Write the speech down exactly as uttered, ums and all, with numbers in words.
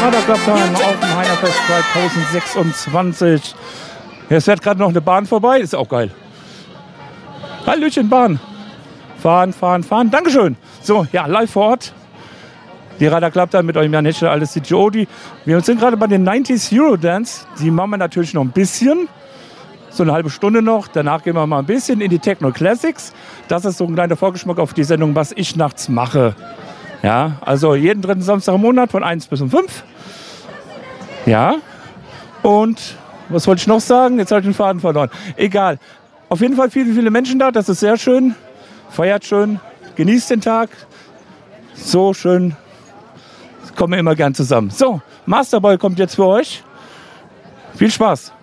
Radar Club Time auf dem Heinerfest zwanzig sechsundzwanzig. Jetzt fährt gerade noch eine Bahn vorbei, ist auch geil. Hallöchen, Bahn. Fahren, fahren, fahren. Dankeschön. So, ja, live vor Ort. Die Radar Club Time mit eurem Jan Hetschel, alles D J Odi. Wir sind gerade bei den neunziger Eurodance. Die machen wir natürlich noch ein bisschen. So eine halbe Stunde noch. Danach gehen wir mal ein bisschen in die Techno Classics. Das ist so ein kleiner Vorgeschmack auf die Sendung, was ich nachts mache. Ja, also jeden dritten Samstag im Monat von eins bis um fünf. Ja. Und was wollte ich noch sagen? Jetzt habe ich den Faden verloren. Egal. Auf jeden Fall viele, viele Menschen da. Das ist sehr schön. Feiert schön. Genießt den Tag. So schön. Kommen wir immer gern zusammen. So, Masterboy kommt jetzt für euch. Viel Spaß.